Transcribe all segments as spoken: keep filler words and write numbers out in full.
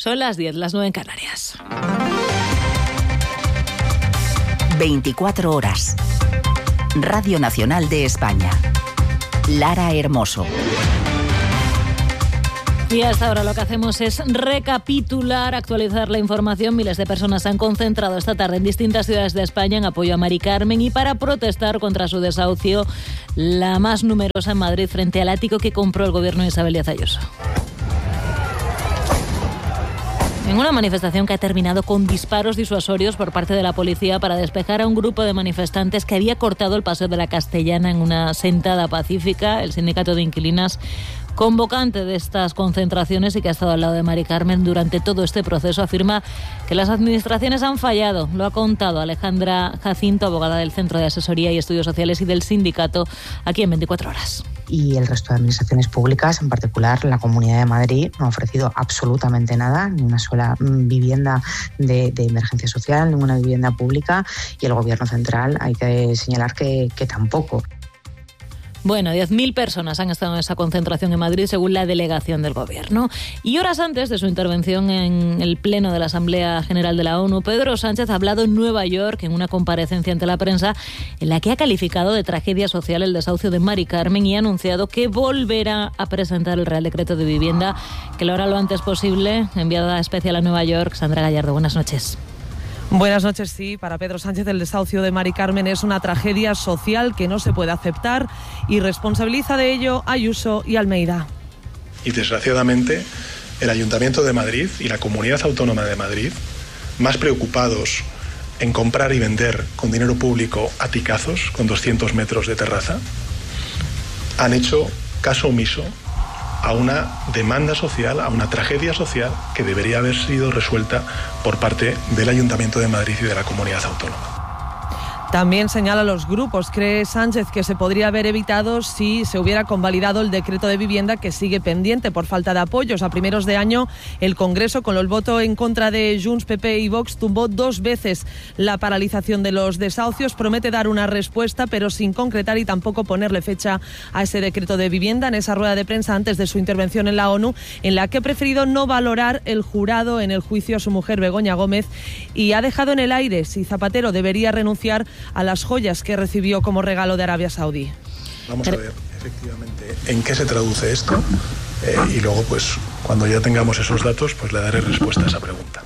Son las diez, las nueve en Canarias. veinticuatro horas. Radio Nacional de España. Lara Hermoso. Y hasta ahora lo que hacemos es recapitular, actualizar la información. Miles de personas se han concentrado esta tarde en distintas ciudades de España en apoyo a Mari Carmen y para protestar contra su desahucio, la más numerosa en Madrid, frente al ático que compró el gobierno de Isabel Díaz Ayuso. En una manifestación que ha terminado con disparos disuasorios por parte de la policía para despejar a un grupo de manifestantes que había cortado el paseo de la Castellana en una sentada pacífica. El sindicato de inquilinas, convocante de estas concentraciones y que ha estado al lado de Mari Carmen durante todo este proceso, afirma que las administraciones han fallado. Lo ha contado Alejandra Jacinto, abogada del Centro de Asesoría y Estudios Sociales y del sindicato, aquí en veinticuatro horas. Y el resto de administraciones públicas, en particular la Comunidad de Madrid, no ha ofrecido absolutamente nada, ni una sola vivienda de, de emergencia social, ninguna vivienda pública, y el Gobierno central hay que señalar que, que tampoco. Bueno, diez mil personas han estado en esa concentración en Madrid, según la delegación del Gobierno. Y horas antes de su intervención en el Pleno de la Asamblea General de la ONU, Pedro Sánchez ha hablado en Nueva York en una comparecencia ante la prensa en la que ha calificado de tragedia social el desahucio de Mari Carmen y ha anunciado que volverá a presentar el Real Decreto de Vivienda, que lo hará lo antes posible. Enviada especial a Nueva York, Sandra Gallardo, buenas noches. Buenas noches. Sí, para Pedro Sánchez el desahucio de Mari Carmen es una tragedia social que no se puede aceptar y responsabiliza de ello a Ayuso y Almeida. Y desgraciadamente el Ayuntamiento de Madrid y la Comunidad Autónoma de Madrid, más preocupados en comprar y vender con dinero público aticazos con doscientos metros de terraza, han hecho caso omiso a una demanda social, a una tragedia social que debería haber sido resuelta por parte del Ayuntamiento de Madrid y de la Comunidad Autónoma. También señala los grupos. Cree Sánchez que se podría haber evitado si se hubiera convalidado el decreto de vivienda, que sigue pendiente por falta de apoyos. A primeros de año, el Congreso, con el voto en contra de Junts, P P y Vox, tumbó dos veces la paralización de los desahucios. Promete dar una respuesta, pero sin concretar y tampoco ponerle fecha a ese decreto de vivienda. En esa rueda de prensa antes de su intervención en la ONU, en la que ha preferido no valorar el jurado en el juicio a su mujer Begoña Gómez, y ha dejado en el aire si Zapatero debería renunciar a las joyas que recibió como regalo de Arabia Saudí. Vamos a ver efectivamente en qué se traduce esto eh, y luego, pues, cuando ya tengamos esos datos, pues le daré respuesta a esa pregunta.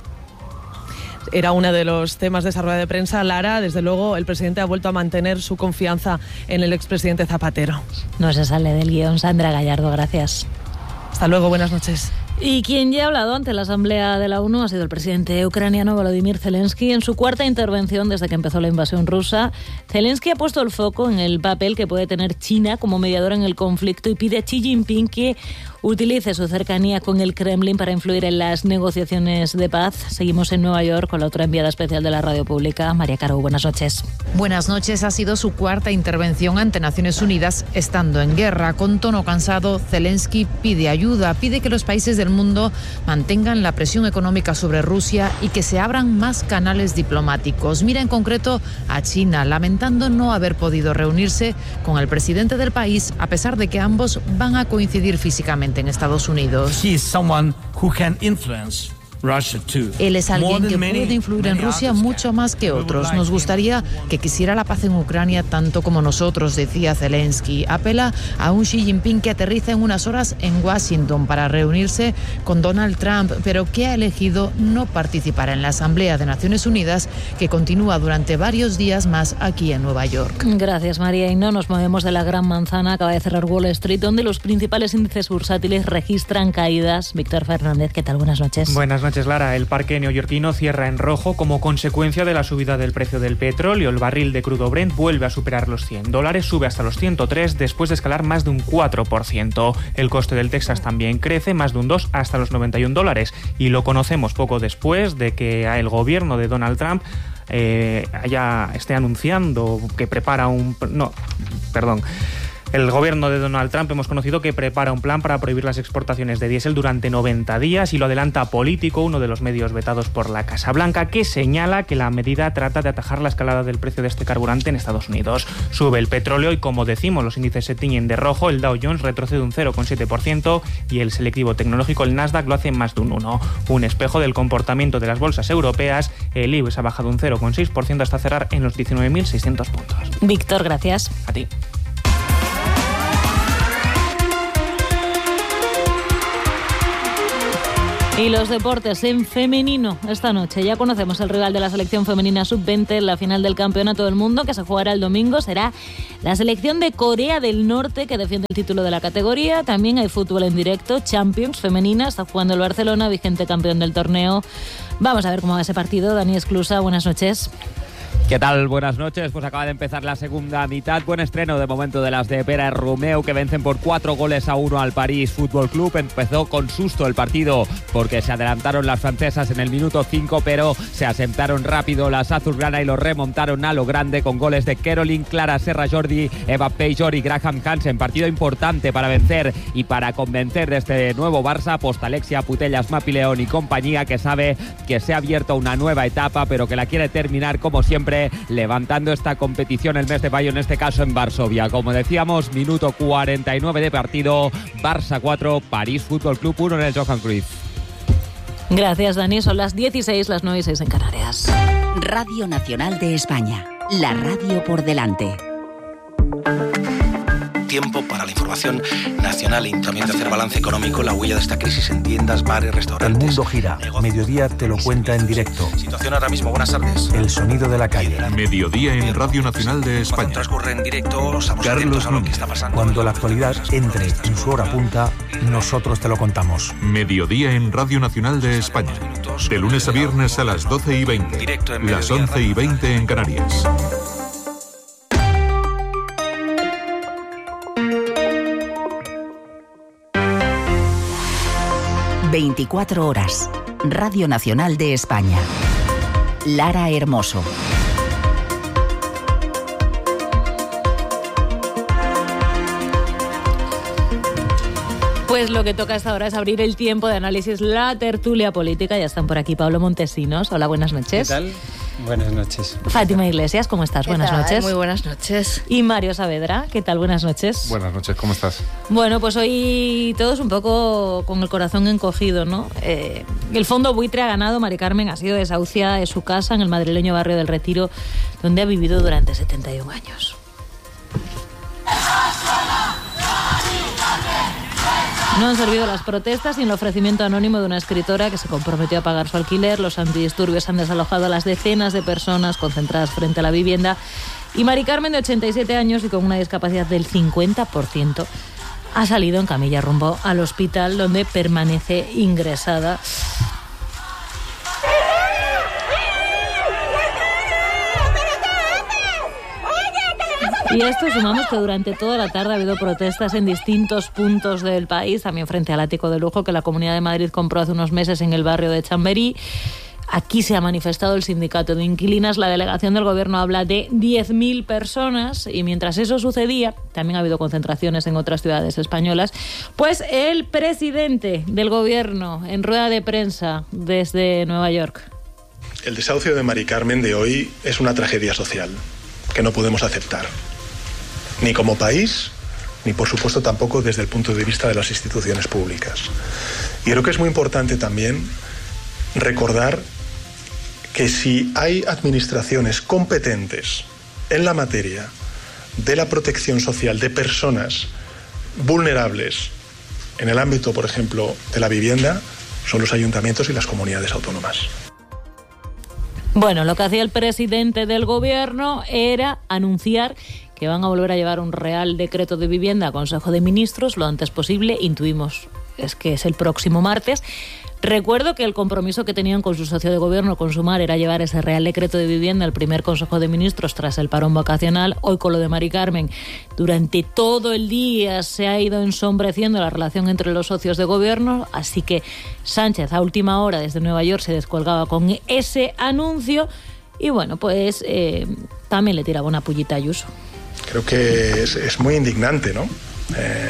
Era uno de los temas de esa rueda de prensa, Lara. Desde luego, el presidente ha vuelto a mantener su confianza en el expresidente Zapatero. No se sale del guión. Sandra Gallardo, gracias. Hasta luego, buenas noches. Y quien ya ha hablado ante la Asamblea de la ONU ha sido el presidente ucraniano Volodymyr Zelensky. En su cuarta intervención desde que empezó la invasión rusa, Zelensky ha puesto el foco en el papel que puede tener China como mediadora en el conflicto y pide a Xi Jinping que utilice su cercanía con el Kremlin para influir en las negociaciones de paz. Seguimos en Nueva York con la otra enviada especial de la radio pública, María Caro. Buenas noches. Buenas noches. Ha sido su cuarta intervención ante Naciones Unidas estando en guerra. Con tono cansado, Zelensky pide ayuda, pide que los países del mundo mantengan la presión económica sobre Rusia y que se abran más canales diplomáticos. Mira en concreto a China, lamentando no haber podido reunirse con el presidente del país, a pesar de que ambos van a coincidir físicamente en Estados Unidos. He is someone who can influence Russia too. Él es alguien que puede influir en Rusia mucho más que otros. Nos gustaría que quisiera la paz en Ucrania tanto como nosotros, decía Zelensky. Apela a un Xi Jinping que aterriza en unas horas en Washington para reunirse con Donald Trump, pero que ha elegido no participar en la Asamblea de Naciones Unidas, que continúa durante varios días más aquí en Nueva York. Gracias, María. Y no nos movemos de la Gran Manzana. Acaba de cerrar Wall Street, donde los principales índices bursátiles registran caídas. Víctor Fernández, ¿qué tal? Buenas noches. Buenas noches. Lara, el parque neoyorquino cierra en rojo como consecuencia de la subida del precio del petróleo. El barril de crudo Brent vuelve a superar los cien dólares, sube hasta los ciento tres después de escalar más de un cuatro por ciento. El coste del Texas también crece más de un dos hasta los noventa y un dólares. Y lo conocemos poco después de que el gobierno de Donald Trump eh, ya esté anunciando que prepara un... No, perdón... El gobierno de Donald Trump hemos conocido que prepara un plan para prohibir las exportaciones de diésel durante noventa días y lo adelanta Político, uno de los medios vetados por la Casa Blanca, que señala que la medida trata de atajar la escalada del precio de este carburante en Estados Unidos. Sube el petróleo y, como decimos, los índices se tiñen de rojo. El Dow Jones retrocede un cero coma siete por ciento y el selectivo tecnológico, el Nasdaq, lo hace más de un uno por ciento. Un espejo del comportamiento de las bolsas europeas. El I B E X ha bajado un cero coma seis por ciento hasta cerrar en los diecinueve mil seiscientos puntos. Víctor, gracias. A ti. Y los deportes en femenino esta noche. Ya conocemos el rival de la selección femenina sub veinte en la final del Campeonato del Mundo, que se jugará el domingo. Será la selección de Corea del Norte, que defiende el título de la categoría. También hay fútbol en directo, Champions femenina. Está jugando el Barcelona, vigente campeón del torneo. Vamos a ver cómo va ese partido. Dani Esclusa, buenas noches. ¿Qué tal? Buenas noches. Pues acaba de empezar la segunda mitad. Buen estreno de momento de las de Pera Romeu, que vencen por cuatro goles a uno al París Fútbol Club. Empezó con susto el partido porque se adelantaron las francesas en el minuto cinco, pero se asentaron rápido las azulgrana y lo remontaron a lo grande con goles de Caroline, Clara Serra Jordi, Eva Pejor y Graham Hansen. Partido importante para vencer y para convencer de este nuevo Barça, Postalexia, Putellas, Mapileón y compañía, que sabe que se ha abierto una nueva etapa, pero que la quiere terminar como siempre, levantando esta competición el mes de mayo, en este caso en Varsovia. Como decíamos, minuto cuarenta y nueve de partido, Barça cuatro, París Fútbol Club uno en el Johan Cruyff. Gracias, Dani. Son las dieciséis, las nueve y seis en Canarias. Radio Nacional de España, la radio por delante. Tiempo para la información nacional y también de hacer balance económico, la huella de esta crisis en tiendas, bares, restaurantes. El mundo gira. Mediodía te lo cuenta en directo. Situación ahora mismo, buenas tardes. El sonido de la calle. Mediodía en Radio Nacional de España. Transcurre en directo, estamos atentos a lo que está pasando. Cuando la actualidad entre en su hora punta, nosotros te lo contamos. Mediodía en Radio Nacional de España. De lunes a viernes a las doce y veinte. Las once y veinte en Canarias. veinticuatro horas. Radio Nacional de España. Lara Hermoso. Pues lo que toca hasta ahora es abrir el tiempo de análisis, la tertulia política. Ya están por aquí Pablo Montesinos. Hola, buenas noches. ¿Qué tal? Buenas noches. Fátima Iglesias, ¿cómo estás? Buenas tal? noches. Muy buenas noches. Y Mario Saavedra, ¿qué tal? Buenas noches. Buenas noches, ¿cómo estás? Bueno, pues hoy todos un poco con el corazón encogido, ¿no? Eh, el Fondo Buitre ha ganado. Mari Carmen ha sido desahuciada de su casa en el madrileño barrio del Retiro, donde ha vivido durante setenta y un años. No han servido las protestas y el ofrecimiento anónimo de una escritora que se comprometió a pagar su alquiler. Los antidisturbios han desalojado a las decenas de personas concentradas frente a la vivienda. Y Mari Carmen, de ochenta y siete años y con una discapacidad del cincuenta por ciento, ha salido en camilla rumbo al hospital, donde permanece ingresada. Y a esto sumamos que durante toda la tarde ha habido protestas en distintos puntos del país, también frente al ático de lujo que la Comunidad de Madrid compró hace unos meses en el barrio de Chamberí. Aquí se ha manifestado el sindicato de inquilinas. La delegación del gobierno habla de diez mil personas y mientras eso sucedía, también ha habido concentraciones en otras ciudades españolas. Pues el presidente del gobierno, en rueda de prensa desde Nueva York. El desahucio de Mari Carmen de hoy es una tragedia social que no podemos aceptar. Ni como país, ni por supuesto tampoco desde el punto de vista de las instituciones públicas. Y creo que es muy importante también recordar que si hay administraciones competentes en la materia de la protección social de personas vulnerables en el ámbito, por ejemplo, de la vivienda, son los ayuntamientos y las comunidades autónomas. Bueno, lo que hacía el presidente del gobierno era anunciar que van a volver a llevar un Real Decreto de Vivienda a Consejo de Ministros lo antes posible. Intuimos es que es el próximo martes. Recuerdo que el compromiso que tenían con su socio de gobierno, con Sumar, era llevar ese Real Decreto de Vivienda al primer Consejo de Ministros tras el parón vacacional. Hoy, con lo de Mari Carmen, durante todo el día se ha ido ensombreciendo la relación entre los socios de gobierno, así que Sánchez a última hora desde Nueva York se descolgaba con ese anuncio y bueno, pues eh, también le tiraba una pullita a Ayuso. creo que es, es muy indignante, ¿no? Eh,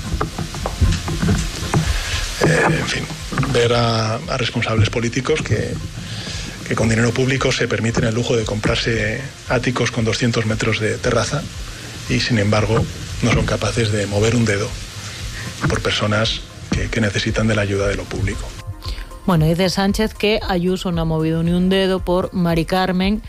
eh, en fin, ver a, a responsables políticos que, que con dinero público se permiten el lujo de comprarse áticos con doscientos metros de terraza y, sin embargo, no son capaces de mover un dedo por personas que, que necesitan de la ayuda de lo público. Bueno, dice Sánchez que Ayuso no ha movido ni un dedo por Mari Carmen.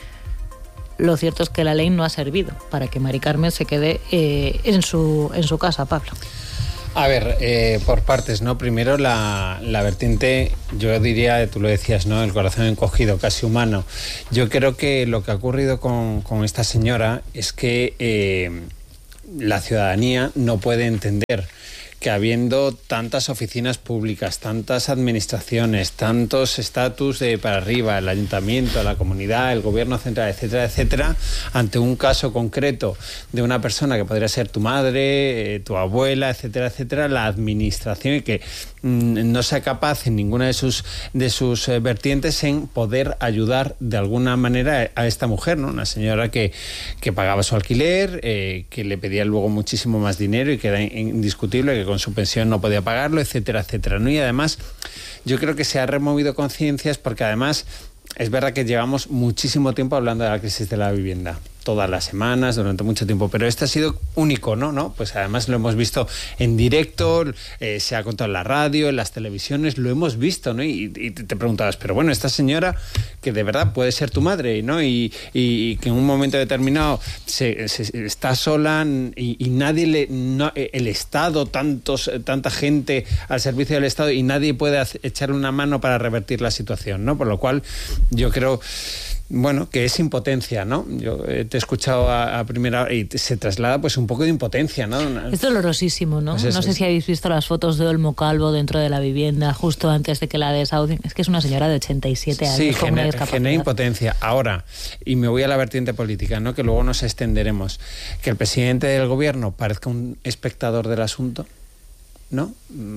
Lo cierto es que la ley no ha servido para que Mari Carmen se quede eh, en su en su casa, Pablo. A ver, eh, por partes, ¿no? Primero la, la vertiente, yo diría, tú lo decías, ¿no? El corazón encogido, casi humano. Yo creo que lo que ha ocurrido con, con esta señora es que eh, la ciudadanía no puede entender que habiendo tantas oficinas públicas, tantas administraciones, tantos estatus de para arriba, el ayuntamiento, la comunidad, el gobierno central, etcétera, etcétera, ante un caso concreto de una persona que podría ser tu madre, eh, tu abuela, etcétera, etcétera, la administración y que mmm, no sea capaz en ninguna de sus de sus eh, vertientes en poder ayudar de alguna manera a esta mujer, ¿no? Una señora que, que pagaba su alquiler, eh, que le pedía luego muchísimo más dinero y que era indiscutible que con su pensión no podía pagarlo, etcétera, etcétera, ¿no? Y además yo creo que se ha removido conciencias porque además es verdad que llevamos muchísimo tiempo hablando de la crisis de la vivienda, todas las semanas, durante mucho tiempo, pero este ha sido único, ¿no? ¿No? Pues además lo hemos visto en directo, eh, se ha contado en la radio, en las televisiones, lo hemos visto, ¿no? Y, y te preguntabas, pero bueno, esta señora que de verdad puede ser tu madre, ¿no? Y, y, y que en un momento determinado se, se, está sola y, y nadie le... No, el Estado, tantos, tanta gente al servicio del Estado y nadie puede hacer, echarle una mano para revertir la situación, ¿no? Por lo cual yo creo... Bueno, que es impotencia, ¿no? Yo eh, te he escuchado a, a primera hora y te, se traslada pues un poco de impotencia, ¿no? Es dolorosísimo, ¿no? Pues eso, no sé si habéis visto las fotos de Olmo Calvo dentro de la vivienda justo antes de que la desahucien. Es que es una señora de ochenta y siete años. Sí, con una genera, genera impotencia. Ahora, y me voy a la vertiente política, ¿no? Que luego nos extenderemos. Que el presidente del gobierno parezca un espectador del asunto, ¿no?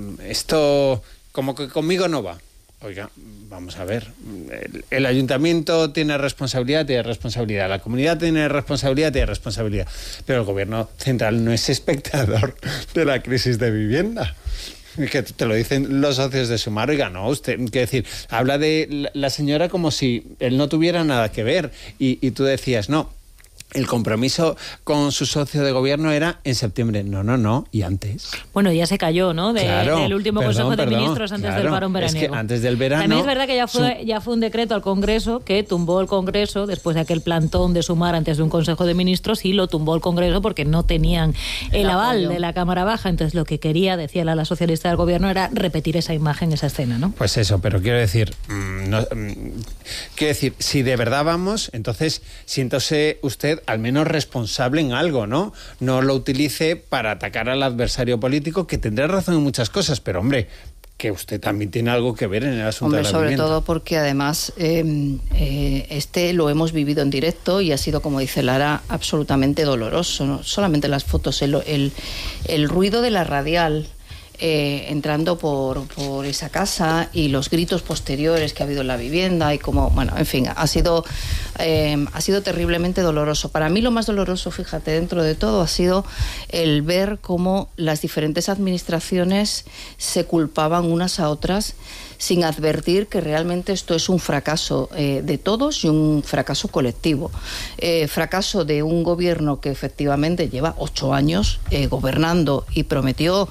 Esto como que conmigo no va. Oiga, vamos a ver, el, el ayuntamiento tiene responsabilidad, tiene responsabilidad, la comunidad tiene responsabilidad, tiene responsabilidad, pero el gobierno central no es espectador de la crisis de vivienda. Que te lo dicen los socios de Sumar. Oiga, no, usted, quiere decir, habla de la señora como si él no tuviera nada que ver y, y tú decías, no, el compromiso con su socio de gobierno era en septiembre. No, no, no. ¿Y antes? Bueno, ya se cayó, ¿no? De, claro, del último perdón, Consejo de perdón, Ministros antes claro, del parón veraniego. Es que antes del verano... También es verdad que ya fue, su... ya fue un decreto al Congreso que tumbó el Congreso después de aquel plantón de Sumar antes de un Consejo de Ministros y lo tumbó el Congreso porque no tenían el, el aval apoyo de la Cámara Baja. Entonces lo que quería, decía la, la socialista del gobierno, era repetir esa imagen, esa escena, ¿no? Pues eso, pero quiero decir... Mmm, no, mmm, quiero decir, si de verdad vamos, entonces siéntose usted al menos responsable responsable en algo, ¿no? No lo utilice para atacar al adversario político, que tendrá razón en muchas cosas, pero hombre, que usted también tiene algo que ver en el asunto hombre, de la sobre vivienda. todo porque además eh, eh, este lo hemos vivido en directo y ha sido, como dice Lara, absolutamente doloroso, ¿no? Solamente las fotos, el, el, el ruido de la radial Eh, entrando por, por esa casa y los gritos posteriores que ha habido en la vivienda y como, bueno, en fin, ha sido eh, ha sido terriblemente doloroso. Para mí lo más doloroso, fíjate, dentro de todo, ha sido el ver cómo las diferentes administraciones se culpaban unas a otras sin advertir que realmente esto es un fracaso eh, de todos y un fracaso colectivo. Eh, fracaso de un gobierno que efectivamente lleva ocho años eh, gobernando y prometió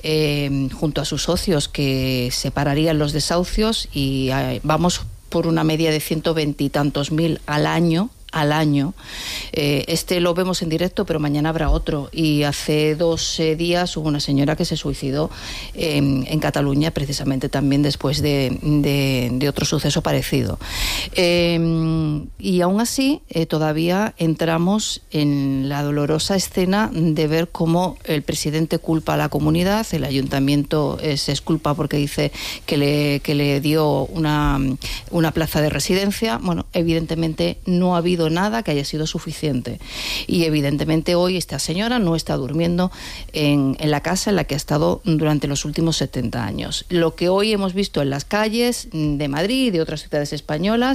eh, junto a sus socios que separarían los desahucios y eh, vamos por una media de ciento veinte y tantos mil al año. al año. Eh, este lo vemos en directo, pero mañana habrá otro. Y hace dos eh, días hubo una señora que se suicidó eh, en Cataluña, precisamente también después de, de, de otro suceso parecido. Eh, y aún así, eh, todavía entramos en la dolorosa escena de ver cómo el presidente culpa a la comunidad, el ayuntamiento eh, se exculpa porque dice que le, que le dio una, una plaza de residencia. Bueno, evidentemente no ha habido nada que haya sido suficiente y evidentemente hoy esta señora no está durmiendo en, en la casa en la que ha estado durante los últimos setenta años. Lo que hoy hemos visto en las calles de Madrid y de otras ciudades españolas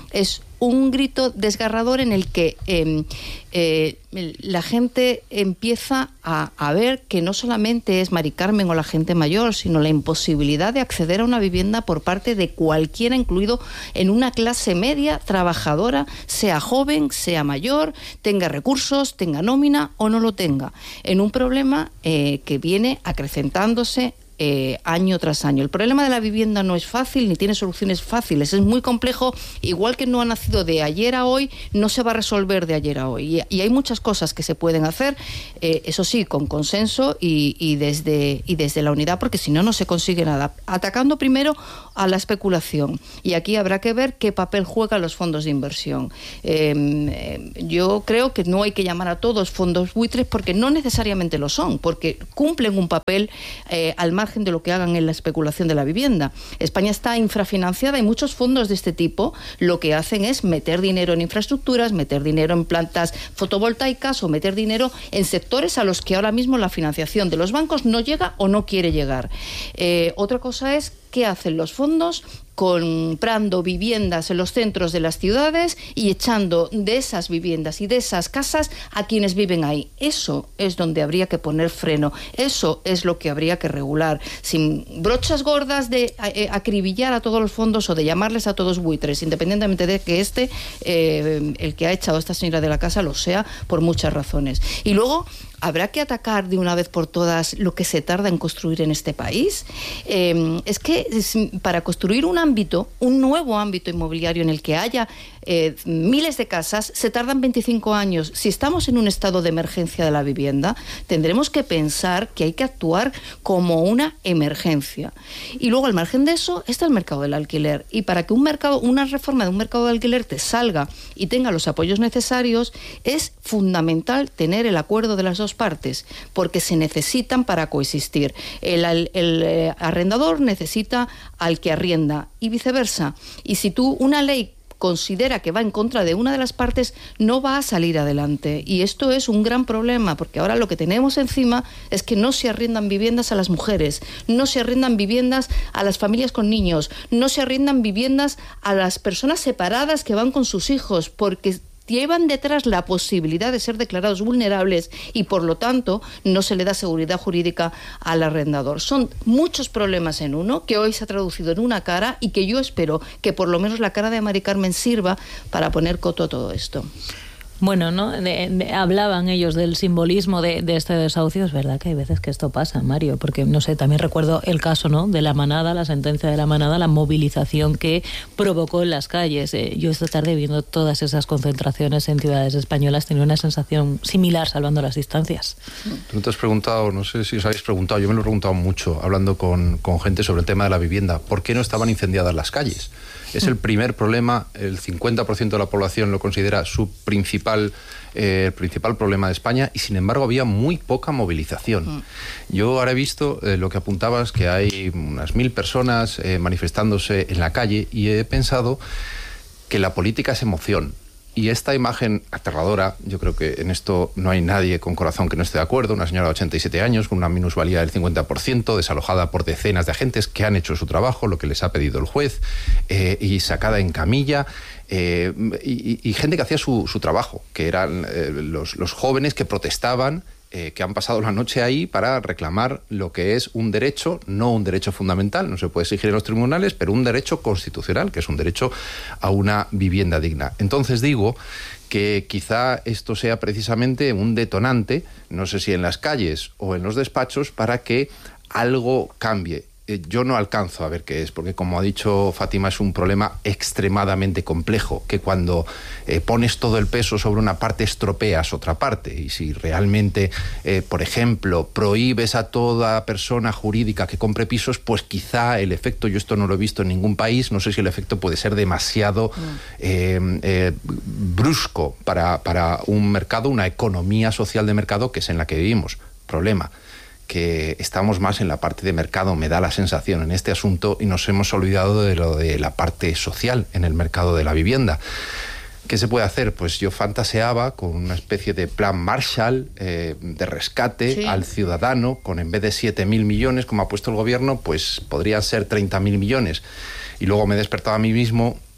Es un grito desgarrador en el que eh, eh, la gente empieza a, a ver que no solamente es Mari Carmen o la gente mayor, sino la imposibilidad de acceder a una vivienda por parte de cualquiera, incluido en una clase media trabajadora, sea joven, sea mayor, tenga recursos, tenga nómina o no lo tenga, en un problema eh, que viene acrecentándose Eh, año tras año. El problema de la vivienda no es fácil ni tiene soluciones fáciles, es muy complejo, igual que no ha nacido de ayer a hoy, no se va a resolver de ayer a hoy. Y, y hay muchas cosas que se pueden hacer, eh, eso sí, con consenso y, y, desde, y desde la unidad, porque si no, no se consigue nada. Atacando primero a la especulación. Y aquí habrá que ver qué papel juegan los fondos de inversión. Eh, eh, yo creo que no hay que llamar a todos fondos buitres porque no necesariamente lo son, porque cumplen un papel eh, al margen de lo que hagan en la especulación de la vivienda. España está infrafinanciada y muchos fondos de este tipo lo que hacen es meter dinero en infraestructuras, meter dinero en plantas fotovoltaicas o meter dinero en sectores a los que ahora mismo la financiación de los bancos no llega o no quiere llegar. Eh, otra cosa es qué hacen los fondos comprando viviendas en los centros de las ciudades y echando de esas viviendas y de esas casas a quienes viven ahí. Eso es donde habría que poner freno, eso es lo que habría que regular, sin brochas gordas de eh, acribillar a todos los fondos o de llamarles a todos buitres, independientemente de que este, eh, el que ha echado a esta señora de la casa, lo sea por muchas razones. Y luego habrá que atacar de una vez por todas lo que se tarda en construir en este país. Eh, es que es, para construir un ámbito, un nuevo ámbito inmobiliario en el que haya eh, miles de casas, se tardan veinticinco años. Si estamos en un estado de emergencia de la vivienda, tendremos que pensar que hay que actuar como una emergencia. Y luego, al margen de eso, está el mercado del alquiler. Y para que un mercado, una reforma de un mercado de alquiler te salga y tenga los apoyos necesarios, es fundamental tener el acuerdo de las dos partes, porque se necesitan para coexistir. El, el, el eh, arrendador necesita al que arrienda y viceversa. Y si tú, una ley considera que va en contra de una de las partes, no va a salir adelante. Y esto es un gran problema, porque ahora lo que tenemos encima es que no se arriendan viviendas a las mujeres, no se arriendan viviendas a las familias con niños, no se arriendan viviendas a las personas separadas que van con sus hijos, porque llevan detrás la posibilidad de ser declarados vulnerables y, por lo tanto, no se le da seguridad jurídica al arrendador. Son muchos problemas en uno, que hoy se ha traducido en una cara y que yo espero que por lo menos la cara de Mari Carmen sirva para poner coto a todo esto. Bueno, ¿no? De, de, hablaban ellos del simbolismo de, de este desahucio. Es verdad que hay veces que esto pasa, Mario, porque, no sé, también recuerdo el caso, ¿no?, de la manada, la sentencia de la manada, la movilización que provocó en las calles. Eh, yo esta tarde, viendo todas esas concentraciones en ciudades españolas, tenía una sensación similar, salvando las distancias. Tú no te has preguntado, no sé si os habéis preguntado, yo me lo he preguntado mucho, hablando con, con gente sobre el tema de la vivienda. ¿Por qué no estaban incendiadas las calles? Es el primer problema, el cincuenta por ciento de la población lo considera su principal, eh, el principal problema de España, y sin embargo había muy poca movilización. Mm. Yo ahora he visto eh, lo que apuntabas, que hay unas mil personas eh, manifestándose en la calle, y he pensado que la política es emoción. Y esta imagen aterradora, yo creo que en esto no hay nadie con corazón que no esté de acuerdo, una señora de ochenta y siete años con una minusvalía del cincuenta por ciento, desalojada por decenas de agentes que han hecho su trabajo, lo que les ha pedido el juez, eh, y sacada en camilla, eh, y, y gente que hacía su, su trabajo, que eran eh, los, los jóvenes que protestaban, Eh, que han pasado la noche ahí para reclamar lo que es un derecho, no un derecho fundamental, no se puede exigir en los tribunales, pero un derecho constitucional, que es un derecho a una vivienda digna. Entonces digo que quizá esto sea precisamente un detonante, no sé si en las calles o en los despachos, para que algo cambie. Yo no alcanzo a ver qué es, porque, como ha dicho Fátima, es un problema extremadamente complejo, que cuando eh, pones todo el peso sobre una parte, estropeas otra parte. Y si realmente, eh, por ejemplo, prohíbes a toda persona jurídica que compre pisos, pues quizá el efecto, yo esto no lo he visto en ningún país, no sé si el efecto puede ser demasiado eh, eh, brusco para, para un mercado, una economía social de mercado, que es en la que vivimos. Problema que estamos más en la parte de mercado, me da la sensación, en este asunto, y nos hemos olvidado de lo de la parte social en el mercado de la vivienda. ¿Qué se puede hacer? Pues yo fantaseaba con una especie de plan Marshall, eh, de rescate, sí, al ciudadano, con, en vez de siete mil millones, como ha puesto el gobierno, pues podrían ser treinta mil millones. Y luego me he despertado a mí mismo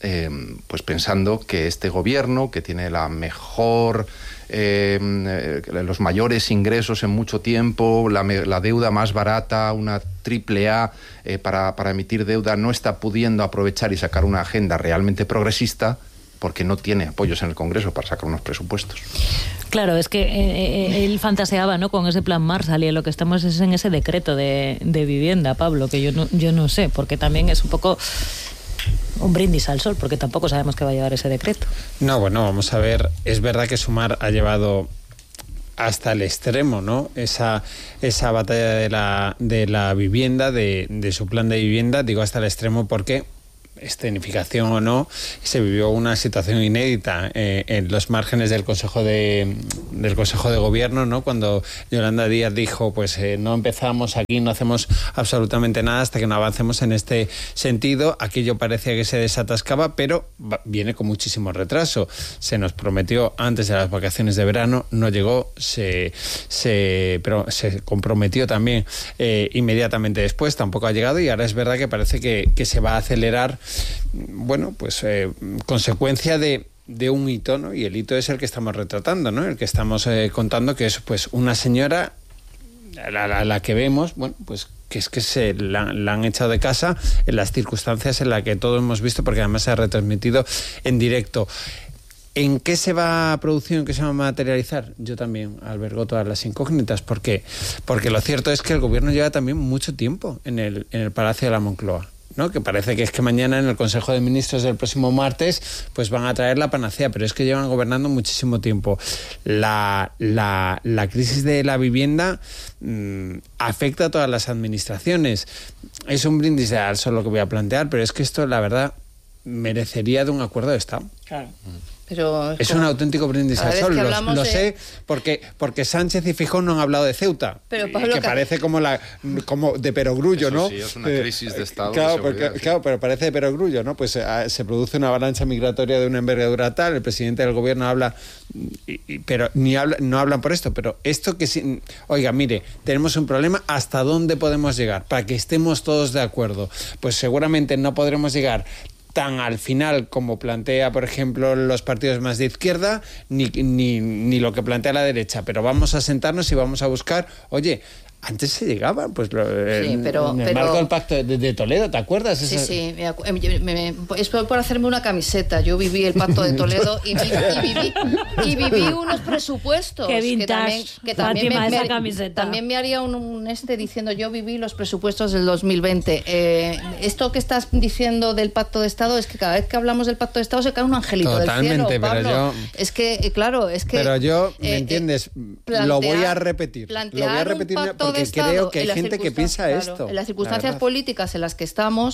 eh, pues pensando que este gobierno, que tiene la mejor... Eh, eh, los mayores ingresos en mucho tiempo, la, la deuda más barata, una triple A eh, para, para emitir deuda, no está pudiendo aprovechar y sacar una agenda realmente progresista porque no tiene apoyos en el Congreso para sacar unos presupuestos. Claro, es que eh, él fantaseaba, ¿no?, con ese plan Marshall, y lo que estamos es en ese decreto de, de vivienda, Pablo, que yo no, yo no sé, porque también es un poco... un brindis al sol, porque tampoco sabemos qué va a llevar ese decreto. No, bueno, vamos a ver, es verdad que Sumar ha llevado hasta el extremo, ¿no?, esa, esa batalla de la, de la vivienda, de, de su plan de vivienda, digo hasta el extremo porque, escenificación o no, se vivió una situación inédita eh, en los márgenes del Consejo de del Consejo de Gobierno, ¿no?, cuando Yolanda Díaz dijo, pues eh, no empezamos aquí, no hacemos absolutamente nada hasta que no avancemos en este sentido. Aquello parecía que se desatascaba, pero va, viene con muchísimo retraso. Se nos prometió antes de las vacaciones de verano, no llegó, se, se, pero se comprometió también eh, inmediatamente después, tampoco ha llegado, y ahora es verdad que parece que, que se va a acelerar. Bueno, pues eh, consecuencia de, de un hito, ¿no? Y el hito es el que estamos retratando, ¿no? El que estamos eh, contando, que es pues una señora, la, la, la que vemos, bueno, pues que es que se la, la han echado de casa en las circunstancias en las que todos hemos visto, porque además se ha retransmitido en directo. ¿En qué se va a producir, en qué se va a materializar? Yo también albergo todas las incógnitas. ¿Por qué? Porque lo cierto es que el gobierno lleva también mucho tiempo en el, en el Palacio de la Moncloa, ¿no? Que parece que es que mañana en el Consejo de Ministros del próximo martes pues van a traer la panacea, pero es que llevan gobernando muchísimo tiempo. La, la, la crisis de la vivienda mmm, afecta a todas las administraciones. Es un brindis de al sol lo que voy a plantear, pero es que esto, la verdad, merecería de un acuerdo de Estado. Claro. Pero es un auténtico brindis al sol, lo, lo de... sé, porque porque Sánchez y Feijóo no han hablado de Ceuta, pero, Pablo, que que... parece como la como de perogrullo, Eso ¿no? Sí, es una crisis de Estado. Claro, de porque, claro, pero parece de perogrullo, ¿no? Pues eh, se produce una avalancha migratoria de una envergadura tal, el presidente del gobierno habla, y, y, pero ni habla, no hablan por esto, pero esto que sí, oiga, mire, tenemos un problema, ¿hasta dónde podemos llegar? Para que estemos todos de acuerdo. Pues seguramente no podremos llegar tan al final como plantea, por ejemplo, los partidos más de izquierda, ni, ni, ni lo que plantea la derecha, pero vamos a sentarnos y vamos a buscar, oye, antes se llegaba, pues lo, sí, en, pero, en el pero, marco del Pacto de, de Toledo, ¿te acuerdas? Sí, Esa... sí, me, me, me, es por hacerme una camiseta. Yo viví el Pacto de Toledo y, vi, y, viví, y viví unos presupuestos. Qué vintage, que también, que también, Fátima, me, esa me, camiseta. también me haría un, un este diciendo yo viví los presupuestos del dos mil veinte. Eh, esto que estás diciendo del Pacto de Estado es que cada vez que hablamos del Pacto de Estado se cae un angelito Totalmente, del cielo, Pablo. Pero yo, es que, claro, es que... Pero yo, ¿me eh, entsentiendes? plantear, lo voy a repetir. Lo voy a repetir porque creo que hay gente que piensa claro, esto. En las circunstancias políticas en las que estamos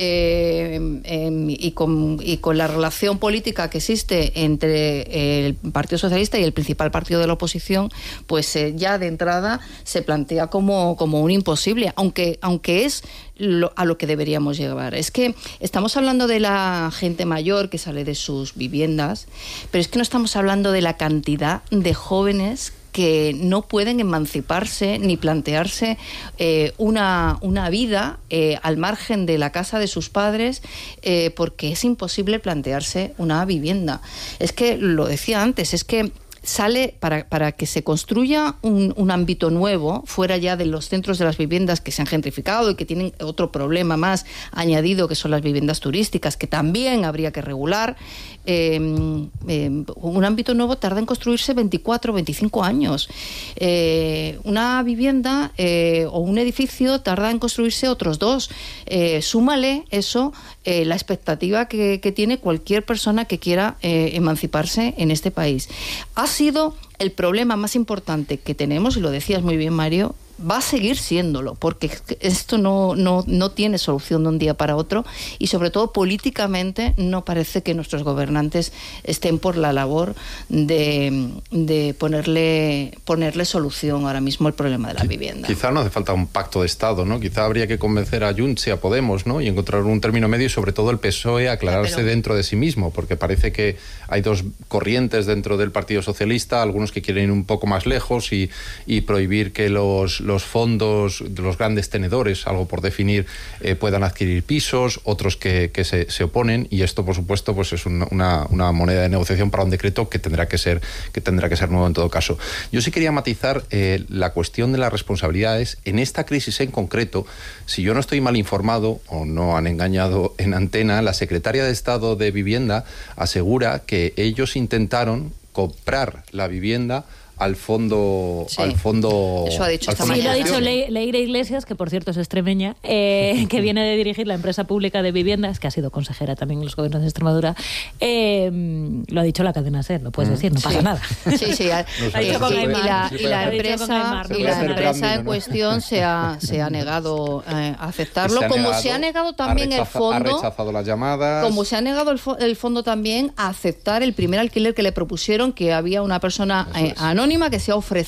eh, eh, y, con, y con la relación política que existe entre el Partido Socialista y el principal partido de la oposición, pues eh, ya de entrada se plantea como, como un imposible, aunque, aunque es lo, a lo que deberíamos llegar. Es que estamos hablando de la gente mayor que sale de sus viviendas, pero es que no estamos hablando de la cantidad de jóvenes que no pueden emanciparse ni plantearse eh, una, una vida eh, al margen de la casa de sus padres, eh, porque es imposible plantearse una vivienda. Es que, lo decía antes, es que sale para, para que se construya un, un ámbito nuevo, fuera ya de los centros de las viviendas que se han gentrificado y que tienen otro problema más añadido, que son las viviendas turísticas, que también habría que regular. Eh, eh, un ámbito nuevo tarda en construirse veinticuatro, veinticinco años. Eh, una vivienda eh, o un edificio tarda en construirse otros dos. Eh, súmale eso, eh, la expectativa que, que tiene cualquier persona que quiera eh, emanciparse en este país. Ha sido el problema más importante que tenemos, y lo decías muy bien, Mario, va a seguir siéndolo, porque esto no, no, no tiene solución de un día para otro, y sobre todo políticamente no parece que nuestros gobernantes estén por la labor de, de ponerle, ponerle solución ahora mismo al problema de la vivienda. Quizá no hace falta un pacto de Estado, ¿no? Quizá habría que convencer a Junts y a Podemos, ¿no? Y encontrar un término medio, y sobre todo el P S O E aclararse pero... dentro de sí mismo, porque parece que hay dos corrientes dentro del Partido Socialista, algunos que quieren ir un poco más lejos y, y prohibir que los los fondos de los grandes tenedores, algo por definir, eh, puedan adquirir pisos, otros que, que se, se oponen, y esto, por supuesto, pues es una, una, una moneda de negociación para un decreto que tendrá que ser, que tendrá que ser nuevo en todo caso. Yo sí quería matizar eh, la cuestión de las responsabilidades. En esta crisis en concreto, si yo no estoy mal informado o no han engañado en antena, la secretaria de Estado de Vivienda asegura que ellos intentaron comprar la vivienda al fondo sí. al fondo eso ha dicho esta sí, mañana. lo ha dicho Le Leire Iglesias, que por cierto es extremeña, eh, que viene de dirigir la empresa pública de viviendas, que ha sido consejera también en los gobiernos de Extremadura. Eh, lo ha dicho la cadena SER, lo puedes decir, no sí. pasa nada. Sí, sí, ha, no y, con y la, sí, y la empresa, y la empresa en ¿no? cuestión se ha, se ha negado eh, a aceptarlo, se como negado, se ha negado también rechaza, el fondo, ha rechazado las llamadas, como se ha negado el, fo el fondo también a aceptar el primer alquiler que le propusieron, que había una persona eh, es. anónima que se ha ofrecido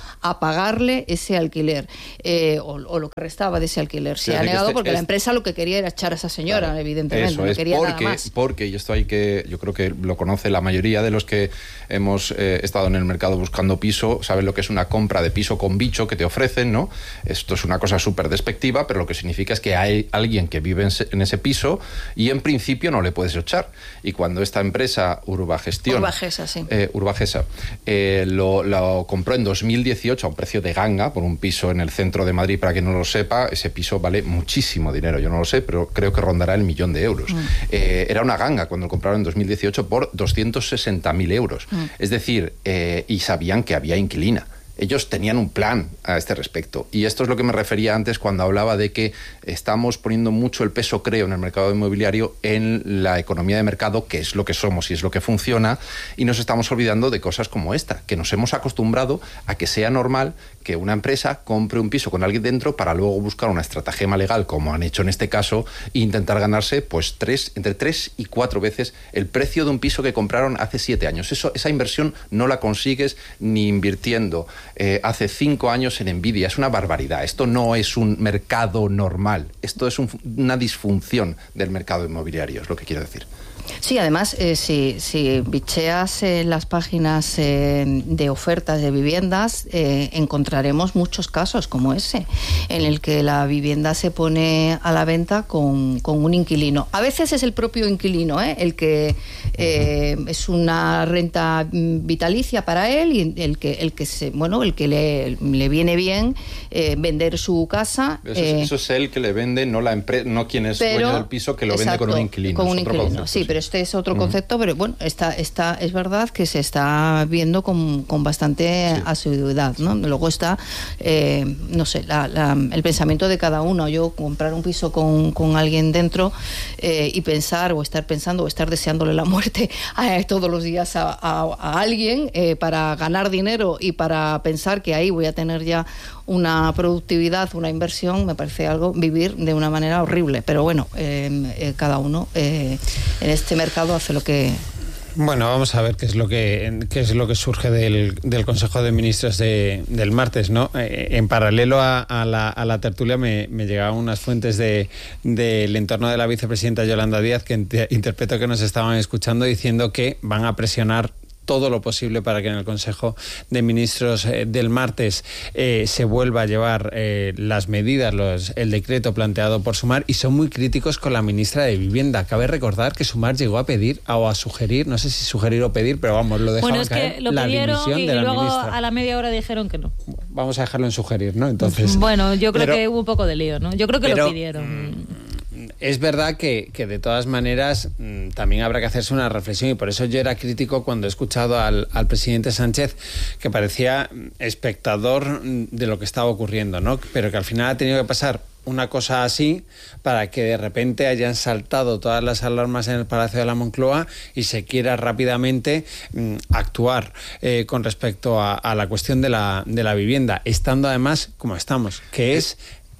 a pagarle ese alquiler eh, o, o lo que restaba de ese alquiler. Se ha negado este, porque este, la empresa lo que quería era echar a esa señora, claro, evidentemente. Eso no es quería porque, nada más. porque, y esto hay que, yo creo que lo conoce la mayoría de los que hemos eh, estado en el mercado buscando piso, saben lo que es una compra de piso con bicho que te ofrecen, ¿no? Esto es una cosa súper despectiva, pero lo que significa es que hay alguien que vive en, en ese piso y en principio no le puedes echar. Y cuando esta empresa Urbagestión, Urbagesa, sí. eh, Urbagesa eh, lo, lo compró en dos mil dieciocho a un precio de ganga por un piso en el centro de Madrid, para quien no lo sepa, ese piso vale muchísimo dinero, yo no lo sé, pero creo que rondará el millón de euros. Mm. Eh, era una ganga cuando lo compraron en dos mil dieciocho por doscientos sesenta mil euros. Mm. Es decir, eh, y sabían que había inquilina. Ellos tenían un plan a este respecto. Y esto es lo que me refería antes cuando hablaba de que estamos poniendo mucho el peso, creo, en el mercado inmobiliario, en la economía de mercado, que es lo que somos y es lo que funciona, y nos estamos olvidando de cosas como esta, que nos hemos acostumbrado a que sea normal que una empresa compre un piso con alguien dentro para luego buscar una estratagema legal, como han hecho en este caso, e intentar ganarse pues tres, entre tres y cuatro veces el precio de un piso que compraron hace siete años. Eso, esa inversión no la consigues ni invirtiendo Eh, hace cinco años en Nvidia. Es una barbaridad. Esto no es un mercado normal. Esto es un, una disfunción del mercado inmobiliario, es lo que quiero decir. Sí, además, eh, si, si bicheas eh, las páginas eh, de ofertas de viviendas, eh, encontraremos muchos casos como ese, en el que la vivienda se pone a la venta con, con un inquilino. A veces es el propio inquilino, ¿eh? el que eh, es una renta vitalicia para él y el que, el que se, bueno, el que le, le viene bien eh, vender su casa. Eso, eh, es, eso es él que le vende, no la empresa, no quien es pero, dueño del piso que lo exacto, vende con un inquilino. Con un es otro inquilino, concepto, sí, sí, pero este es otro concepto, uh-huh. pero bueno, está, está, es verdad que se está viendo con, con bastante sí. asiduidad, ¿no? Luego está, eh, no sé, la, la, el pensamiento de cada uno. Yo comprar un piso con, con alguien dentro eh, y pensar o estar pensando o estar deseándole la muerte a, todos los días a, a, a alguien eh, para ganar dinero y para pensar que ahí voy a tener ya una productividad, una inversión, me parece algo, vivir de una manera horrible. Pero bueno, eh, eh, cada uno eh, en este mercado hace lo que... Bueno, vamos a ver qué es lo que qué es lo que surge del, del Consejo de Ministros de, del martes, ¿no? Eh, en paralelo a, a, la, a la tertulia me, me llegaban unas fuentes de, del entorno de la vicepresidenta Yolanda Díaz que ent- interpreto que nos estaban escuchando diciendo que van a presionar todo lo posible para que en el Consejo de Ministros eh, del martes eh, se vuelva a llevar eh, las medidas, los, el decreto planteado por Sumar, y son muy críticos con la ministra de Vivienda. Cabe recordar que Sumar llegó a pedir o a sugerir, no sé si sugerir o pedir, pero vamos, lo dejaron bueno, es caer, que lo la pidieron dimisión y, de la y luego ministra. A la media hora dijeron que no. Vamos a dejarlo en sugerir, ¿no? Entonces. Bueno, yo creo pero, que hubo un poco de lío, ¿no? Yo creo que pero, lo pidieron. Es verdad que, que de todas maneras mmm, también habrá que hacerse una reflexión, y por eso yo era crítico cuando he escuchado al, al presidente Sánchez, que parecía espectador de lo que estaba ocurriendo, ¿no? Pero que al final ha tenido que pasar una cosa así para que de repente hayan saltado todas las alarmas en el Palacio de la Moncloa y se quiera rápidamente mmm, actuar eh, con respecto a, a la cuestión de la, de la vivienda, estando además como estamos, que es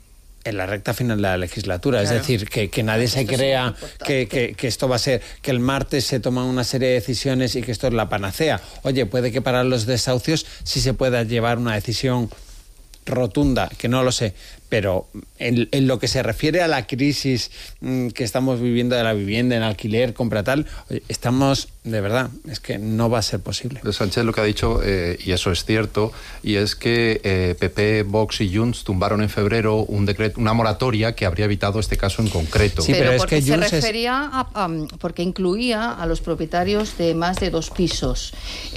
en la recta final de la legislatura, claro. Es decir, que, que nadie se esto crea que, que, que esto va a ser, que el martes se toman una serie de decisiones y que esto es la panacea. Oye, puede que para los desahucios sí se pueda llevar una decisión rotunda, que no lo sé, pero en, en lo que se refiere a la crisis mmm, que estamos viviendo de la vivienda, en alquiler, compra tal, estamos, de verdad, es que no va a ser posible. Sánchez lo que ha dicho, eh, y eso es cierto, y es que eh, P P, Vox y Junts tumbaron en febrero un decreto, una moratoria que habría evitado este caso en concreto. Sí, pero, pero es porque que se Junts refería es... a, a, porque incluía a los propietarios de más de dos pisos,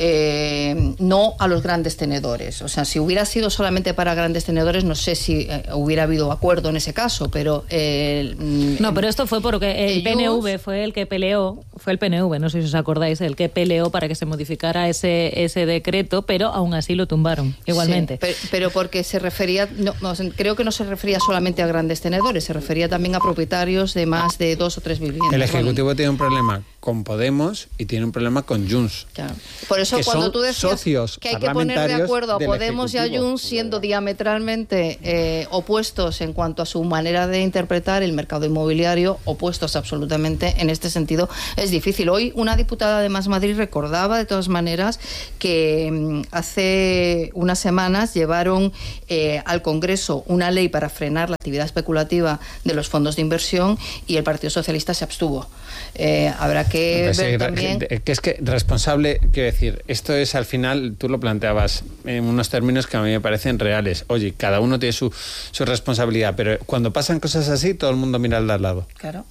eh, no a los grandes tenedores. O sea, si hubiera sido solamente para grandes tenedores, no sé si eh, hubiera habido acuerdo en ese caso, pero... Eh, no, pero esto fue porque el P N V fue el que peleó, fue el P N V, no sé si os acordáis, el que peleó para que se modificara ese, ese decreto, pero aún así lo tumbaron, igualmente. Sí, pero, pero porque se refería, no, no, creo que no se refería solamente a grandes tenedores, se refería también a propietarios de más de dos o tres viviendas. El Ejecutivo bueno. tiene un problema con Podemos y tiene un problema con Junts. Claro. Por eso que cuando son tú decías que hay que poner de acuerdo a Podemos y a Junts siendo diametralmente eh, opuestos en cuanto a su manera de interpretar el mercado inmobiliario, opuestos absolutamente en este sentido, es difícil. Hoy una diputada de Más Madrid recordaba de todas maneras que mmm, hace unas semanas llevaron eh, al Congreso una ley para frenar la actividad especulativa de los fondos de inversión y el Partido Socialista se abstuvo. Eh, habrá que pues ver sí, también... Que es que responsable, quiero decir, esto es al final, tú lo planteabas en unos términos que a mí me parecen reales. Oye, cada uno tiene su, su responsabilidad, pero cuando pasan cosas así, todo el mundo mira al de al lado. Claro.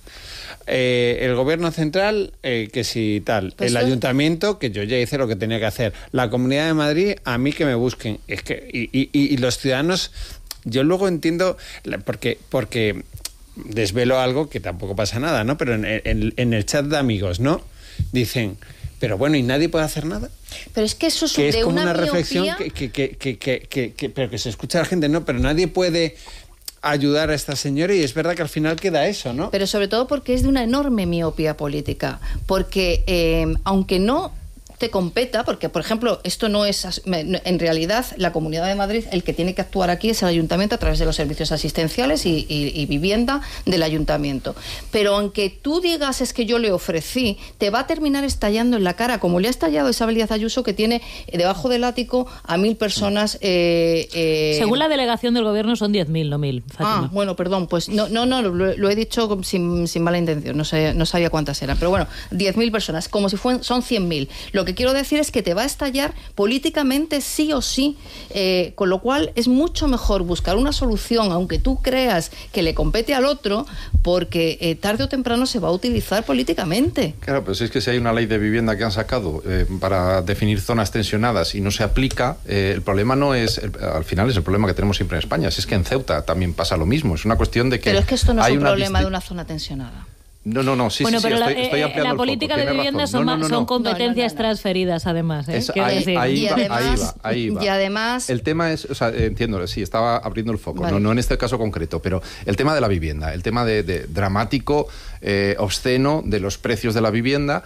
Eh, el gobierno central, eh, que si tal, pues el eso... ayuntamiento, que yo ya hice lo que tenía que hacer, la Comunidad de Madrid, a mí que me busquen. Es que y, y, y los ciudadanos, yo luego entiendo, porque porque desvelo algo que tampoco pasa nada, ¿no? Pero en, en, en el chat de amigos, ¿no? Dicen, pero bueno, ¿y nadie puede hacer nada? Pero es que eso es, que es de como una, una miopía... reflexión que, que, que, que, que, que, que, pero que se escucha a la gente, ¿no? Pero nadie puede ayudar a esta señora y es verdad que al final queda eso, ¿no? Pero sobre todo porque es de una enorme miopía política, porque eh, aunque no te competa, porque por ejemplo esto no es, en realidad la Comunidad de Madrid, el que tiene que actuar aquí es el Ayuntamiento a través de los servicios asistenciales y, y, y vivienda del Ayuntamiento, pero aunque tú digas es que yo le ofrecí, te va a terminar estallando en la cara, como le ha estallado Isabel Díaz Ayuso, que tiene debajo del ático a mil personas. Eh, eh... Según la delegación del gobierno son diez mil, no mil, Fátima. Ah, bueno, perdón, pues no, no, no lo, lo he dicho sin, sin mala intención, no sabía, no sabía cuántas eran, pero bueno, diez mil personas, como si fueran, son cien mil. Lo que quiero decir es que te va a estallar políticamente sí o sí, eh, con lo cual es mucho mejor buscar una solución, aunque tú creas que le compete al otro, porque eh, tarde o temprano se va a utilizar políticamente. Claro, pero si es que si hay una ley de vivienda que han sacado eh, para definir zonas tensionadas y no se aplica, eh, el problema no es, el, al final es el problema que tenemos siempre en España, si es que en Ceuta también pasa lo mismo, es una cuestión de que... Pero es que esto no hay es un problema disti- de una zona tensionada. No, no, no, sí, bueno, sí, pero sí, la, estoy, estoy ampliando la el política foco, de vivienda son, no, no, no, son no. competencias no, no, no. transferidas, además. ¿eh? Es, ahí, decir. ahí, y va, además, ahí va, ahí va. Y además... El tema es, o sea, entiendo, sí, estaba abriendo el foco, vale. no, no en este caso concreto, pero el tema de la vivienda, el tema de, de dramático, eh, obsceno de los precios de la vivienda,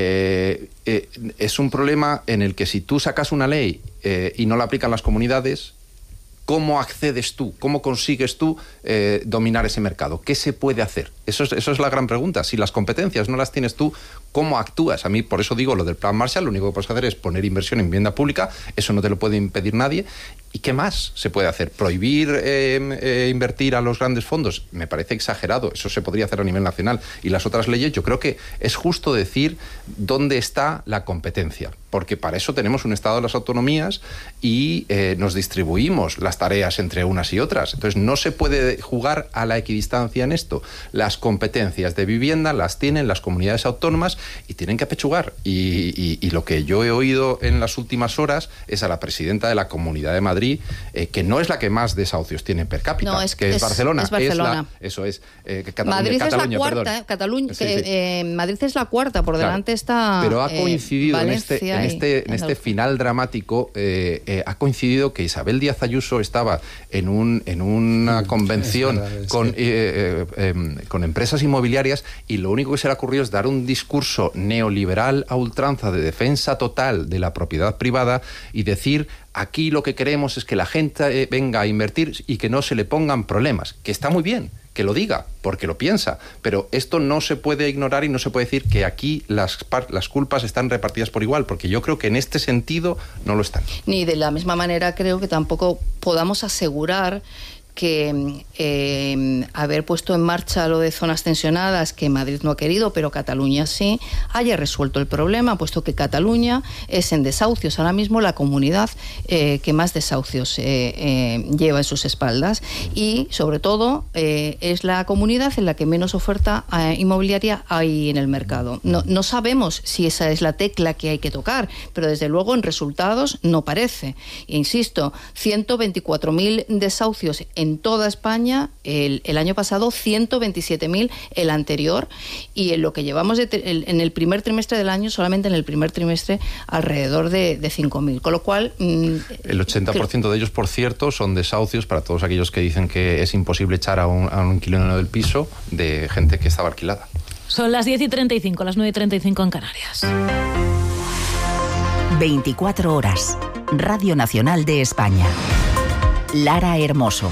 eh, eh, es un problema en el que si tú sacas una ley eh, y no la aplican las comunidades, ¿cómo accedes tú? ¿Cómo consigues tú eh, dominar ese mercado? ¿Qué se puede hacer? Eso es, eso es la gran pregunta. Si las competencias no las tienes tú, ¿cómo actúas? A mí, por eso digo lo del Plan Marshall, lo único que puedes hacer es poner inversión en vivienda pública, eso no te lo puede impedir nadie. ¿Y qué más se puede hacer? ¿Prohibir eh, eh, invertir a los grandes fondos? Me parece exagerado, eso se podría hacer a nivel nacional. Y las otras leyes, yo creo que es justo decir dónde está la competencia, porque para eso tenemos un Estado de las autonomías y eh, nos distribuimos las tareas entre unas y otras. Entonces no se puede jugar a la equidistancia en esto. Las competencias de vivienda las tienen las comunidades autónomas y tienen que apechugar. Y, y, y lo que yo he oído en las últimas horas es a la presidenta de la Comunidad de Madrid, Eh, que no es la que más desahucios tiene per cápita, no, es, que es, es Barcelona. Es Barcelona. Es la, eso es. Eh, Cataluña, Madrid Cataluña, es la cuarta, perdón. Cataluña, sí, que, sí. Eh, Madrid es la cuarta, por delante claro. está. Pero ha coincidido eh, en este, en este, en este final dramático, eh, eh, ha coincidido que Isabel Díaz Ayuso estaba en, un, en una convención verdad, con, sí. eh, eh, eh, con empresas inmobiliarias y lo único que se le ocurrió es dar un discurso neoliberal a ultranza de defensa total de la propiedad privada y decir: aquí lo que queremos es que la gente venga a invertir y que no se le pongan problemas, que está muy bien, que lo diga, porque lo piensa, pero esto no se puede ignorar y no se puede decir que aquí las, las culpas están repartidas por igual, porque yo creo que en este sentido no lo están. Ni de la misma manera creo que tampoco podamos asegurar que eh, haber puesto en marcha lo de zonas tensionadas, que Madrid no ha querido, pero Cataluña sí, haya resuelto el problema, puesto que Cataluña es en desahucios ahora mismo la comunidad eh, que más desahucios eh, eh, lleva en sus espaldas, y sobre todo eh, es la comunidad en la que menos oferta eh, inmobiliaria hay en el mercado. No, no sabemos si esa es la tecla que hay que tocar, pero desde luego en resultados no parece. E insisto, ciento veinticuatro mil desahucios en toda España el, el año pasado, ciento veintisiete mil el anterior, y en lo que llevamos de, el, en el primer trimestre del año, solamente en el primer trimestre, alrededor de, de cinco mil. Con lo cual... Mmm, el ochenta por ciento de ellos, por cierto, son desahucios para todos aquellos que dicen que es imposible echar a un, a un inquilino del piso, de gente que estaba alquilada. Son las diez y treinta y cinco, las nueve y treinta y cinco en Canarias. veinticuatro horas. Radio Nacional de España. Lara Hermoso.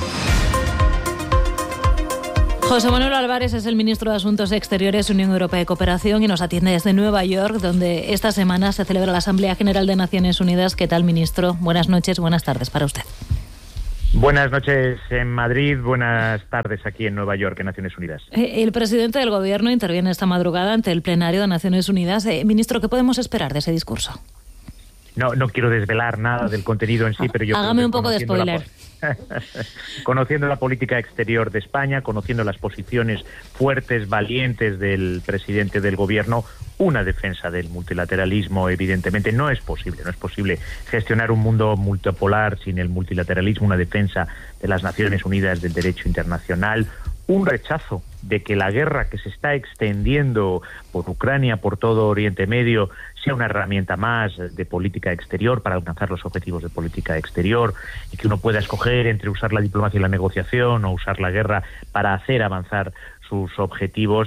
José Manuel Álvarez es el ministro de Asuntos Exteriores, Unión Europea y Cooperación, y nos atiende desde Nueva York, donde esta semana se celebra la Asamblea General de Naciones Unidas. ¿Qué tal, ministro? Buenas noches, buenas tardes para usted. Buenas noches en Madrid, buenas tardes aquí en Nueva York, en Naciones Unidas. El presidente del Gobierno interviene esta madrugada ante el plenario de Naciones Unidas. Eh, ministro, ¿qué podemos esperar de ese discurso? No, no quiero desvelar nada del contenido en sí, pero yo... Hágame un poco de spoiler. La, conociendo la política exterior de España, conociendo las posiciones fuertes, valientes del presidente del Gobierno, una defensa del multilateralismo, evidentemente, no es posible. No es posible gestionar un mundo multipolar sin el multilateralismo, una defensa de las Naciones Unidas, del derecho internacional, un rechazo de que la guerra que se está extendiendo por Ucrania, por todo Oriente Medio, sea una herramienta más de política exterior para alcanzar los objetivos de política exterior, y que uno pueda escoger entre usar la diplomacia y la negociación o usar la guerra para hacer avanzar sus objetivos.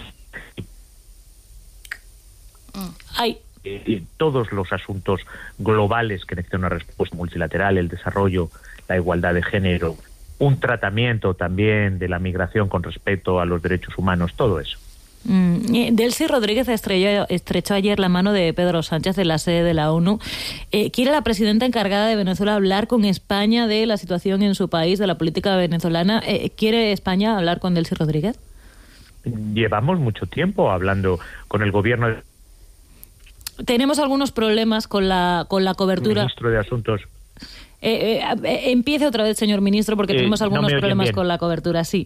Hay eh, todos los asuntos globales que necesitan una respuesta multilateral, el desarrollo, la igualdad de género, un tratamiento también de la migración con respecto a los derechos humanos, todo eso. Mm, Delcy Rodríguez estrelló, estrechó ayer la mano de Pedro Sánchez en la sede de la ONU. Eh, ¿Quiere la presidenta encargada de Venezuela hablar con España de la situación en su país, de la política venezolana? Eh, ¿Quiere España hablar con Delcy Rodríguez? Llevamos mucho tiempo hablando con el gobierno de... Tenemos algunos problemas con la, con la cobertura. Ministro de Asuntos... Eh, eh, eh, empiece otra vez, señor ministro, porque eh, tenemos algunos no problemas bien. con la cobertura, sí.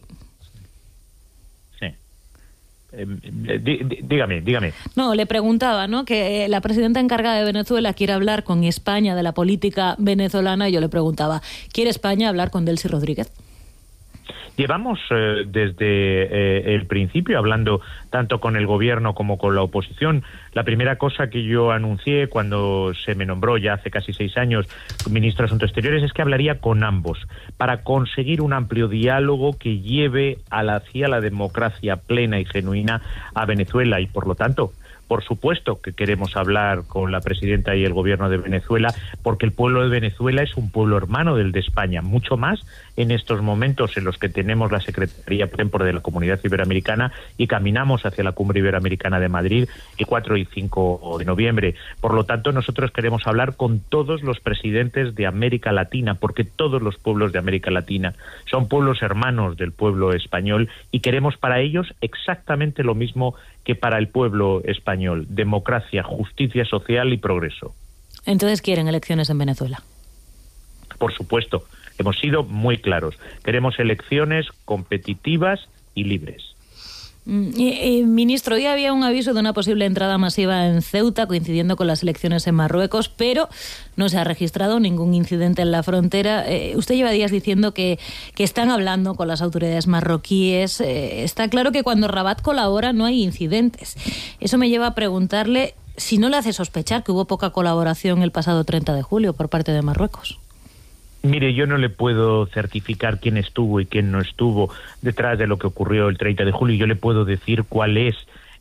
Sí. Eh, dí, dí, dígame, dígame. No, le preguntaba, ¿no?, que la presidenta encargada de Venezuela quiere hablar con España de la política venezolana, y yo le preguntaba, ¿quiere España hablar con Delcy Rodríguez? Llevamos eh, desde eh, el principio hablando tanto con el gobierno como con la oposición. La primera cosa que yo anuncié cuando se me nombró ya hace casi seis años ministro de Asuntos Exteriores es que hablaría con ambos para conseguir un amplio diálogo que lleve a la, hacia la democracia plena y genuina a Venezuela, y por lo tanto... Por supuesto que queremos hablar con la presidenta y el gobierno de Venezuela, porque el pueblo de Venezuela es un pueblo hermano del de España, mucho más en estos momentos en los que tenemos la Secretaría por de la Comunidad Iberoamericana y caminamos hacia la Cumbre Iberoamericana de Madrid el cuatro y cinco de noviembre. Por lo tanto, nosotros queremos hablar con todos los presidentes de América Latina, porque todos los pueblos de América Latina son pueblos hermanos del pueblo español, y queremos para ellos exactamente lo mismo que para el pueblo español: democracia, justicia social y progreso. Entonces, ¿quieren elecciones en Venezuela? Por supuesto, hemos sido muy claros. Queremos elecciones competitivas y libres. Eh, eh, ministro, hoy había un aviso de una posible entrada masiva en Ceuta, coincidiendo con las elecciones en Marruecos, pero no se ha registrado ningún incidente en la frontera. Eh, usted lleva días diciendo que, que están hablando con las autoridades marroquíes. Eh, está claro que cuando Rabat colabora no hay incidentes. Eso me lleva a preguntarle si no le hace sospechar que hubo poca colaboración el pasado treinta de julio por parte de Marruecos. Mire, yo no le puedo certificar quién estuvo y quién no estuvo detrás de lo que ocurrió el treinta de julio. Yo le puedo decir cuál es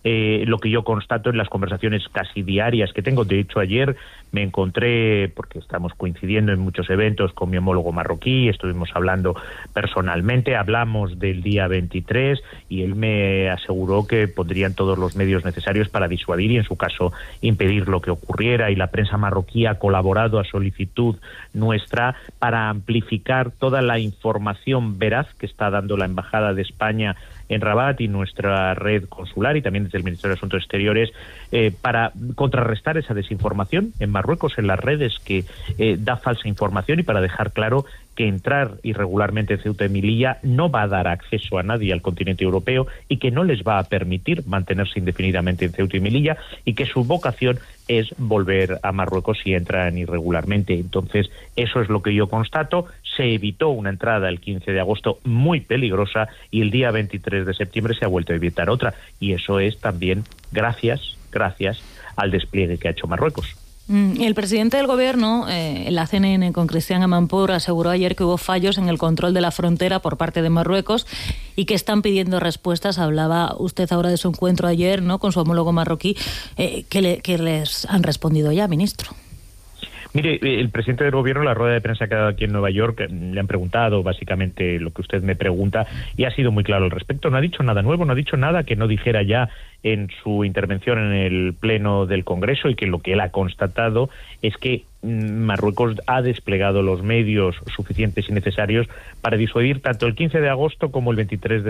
eh, lo que yo constato en las conversaciones casi diarias que tengo. De hecho, ayer me encontré, porque estamos coincidiendo en muchos eventos, con mi homólogo marroquí, estuvimos hablando personalmente, hablamos del día veintitrés y él me aseguró que pondrían todos los medios necesarios para disuadir y, en su caso, impedir lo que ocurriera, y la prensa marroquí ha colaborado a solicitud nuestra para amplificar toda la información veraz que está dando la Embajada de España en Rabat y nuestra red consular, y también desde el Ministerio de Asuntos Exteriores, eh, para contrarrestar esa desinformación en Marruecos, en las redes, que eh, da falsa información, y para dejar claro que entrar irregularmente en Ceuta y Melilla no va a dar acceso a nadie al continente europeo y que no les va a permitir mantenerse indefinidamente en Ceuta y Melilla, y que su vocación es volver a Marruecos si entran irregularmente. Entonces, eso es lo que yo constato. Se evitó una entrada el quince de agosto muy peligrosa y el día veintitrés de septiembre se ha vuelto a evitar otra. Y eso es también gracias, gracias al despliegue que ha hecho Marruecos. El presidente del Gobierno, eh, en la C N N con Cristian Amanpour, aseguró ayer que hubo fallos en el control de la frontera por parte de Marruecos y que están pidiendo respuestas. Hablaba usted ahora de su encuentro ayer, ¿no?, con su homólogo marroquí. Eh, ¿qué, le, ¿Qué les han respondido ya, ministro? Mire, el presidente del Gobierno, en la rueda de prensa que ha dado aquí en Nueva York, le han preguntado básicamente lo que usted me pregunta y ha sido muy claro al respecto. No ha dicho nada nuevo, no ha dicho nada que no dijera ya en su intervención en el Pleno del Congreso, y que lo que él ha constatado es que Marruecos ha desplegado los medios suficientes y necesarios para disuadir tanto el quince de agosto como el veintitrés de